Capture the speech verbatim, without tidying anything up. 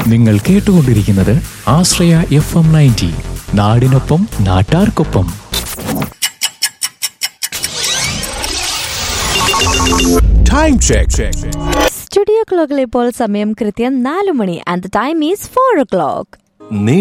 നിങ്ങൾ കേട്ടുകൊണ്ടിരിക്കുന്നത് ആശ്രയ F M ninety, നാടിനൊപ്പം നാട്ടാർക്കൊപ്പം. Time check. സ്റ്റുഡിയോ ക്ലോക്കിൽ ഇപ്പോൾ സമയം കൃത്യം നാലു മണി. And the time is four O clock.